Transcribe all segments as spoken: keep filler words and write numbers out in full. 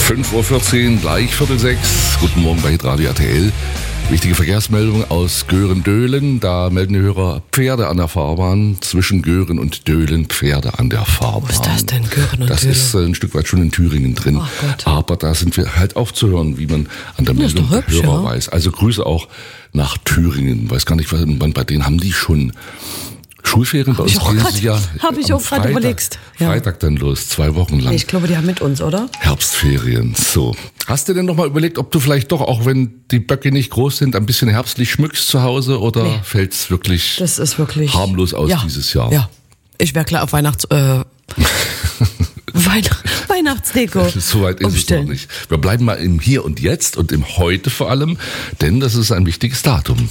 fünf Uhr vierzehn, gleich Viertel sechs. Guten Morgen bei Hitradio R T L. Wichtige Verkehrsmeldung aus Göhren-Döhlen. Da melden die Hörer Pferde an der Fahrbahn. Zwischen Göhren und Döhlen Pferde an der Fahrbahn. Wo ist das denn, Göhren und Das Döhlen? ist ein Stück weit schon in Thüringen drin. Ach Gott. Aber da sind wir halt aufzuhören, wie man an der Das ist Meldung doch der hübsch, Hörer ja. weiß. Also Grüße auch nach Thüringen. Weiß gar nicht, wann bei denen haben die schon Schulferien. Bei Hab ich uns auch gehen grad- sie ja hab ich am auch grad Freitag- überlegt. Ja. Freitag dann los, zwei Wochen lang. Ich glaube, die haben mit uns, oder? Herbstferien, so. Hast du denn noch mal überlegt, ob du vielleicht doch, auch wenn die Böcke nicht groß sind, ein bisschen herbstlich schmückst zu Hause oder Nee. fällt's wirklich Das ist wirklich harmlos aus ja, dieses Jahr? Ja, ich wäre klar auf Weihnachts... Äh, Weihnacht, Weihnachtsdeko Soweit ist umstellen. es noch nicht. Wir bleiben mal im Hier und Jetzt und im Heute vor allem, denn das ist ein wichtiges Datum.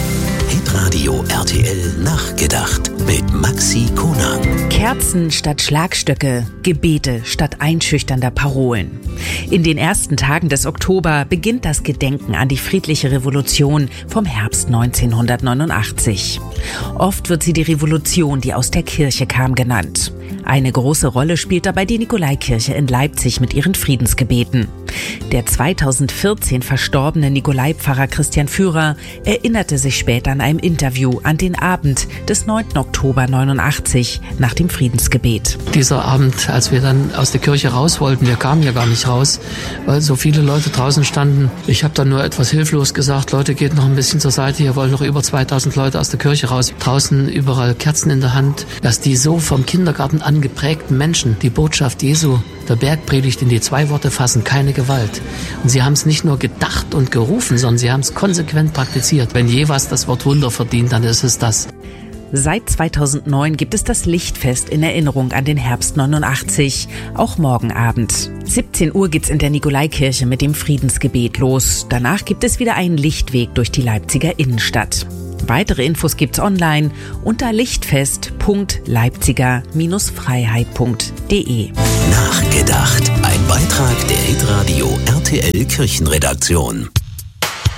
Hitradio R T L nachgedacht mit Maxi Konag. Kerzen statt Schlagstöcke, Gebete statt einschüchternder Parolen. In den ersten Tagen des Oktober beginnt das Gedenken an die friedliche Revolution vom Herbst neunzehnhundertneunundachtzig. Oft wird sie die Revolution, die aus der Kirche kam, genannt. Eine große Rolle spielt dabei die Nikolaikirche in Leipzig mit ihren Friedensgebeten. Der zweitausendvierzehn verstorbene Nikolaipfarrer Christian Führer erinnerte sich später in einem Interview an den Abend des neunten Oktober neunundachtzig nach dem Friedensgebet. Dieser Abend, als wir dann aus der Kirche raus wollten, wir kamen ja gar nicht raus, weil so viele Leute draußen standen. Ich habe dann nur etwas hilflos gesagt, Leute, geht noch ein bisschen zur Seite, hier wollen noch über zweitausend Leute aus der Kirche raus. Draußen überall Kerzen in der Hand, dass die so vom Kindergarten an geprägten Menschen die Botschaft Jesu, der Bergpredigt, in die zwei Worte fassen, keine Gewalt. Und sie haben es nicht nur gedacht und gerufen, sondern sie haben es konsequent praktiziert. Wenn je was das Wort Wunder verdient, dann ist es das. Seit zweitausendneun gibt es das Lichtfest in Erinnerung an den Herbst neunundachtzig, auch morgen Abend. siebzehn Uhr geht's in der Nikolaikirche mit dem Friedensgebet los. Danach gibt es wieder einen Lichtweg durch die Leipziger Innenstadt. Weitere Infos gibt's online unter lichtfest punkt leipziger Freiheit punkt de. Nachgedacht. Ein Beitrag der Hitradio R T L Kirchenredaktion.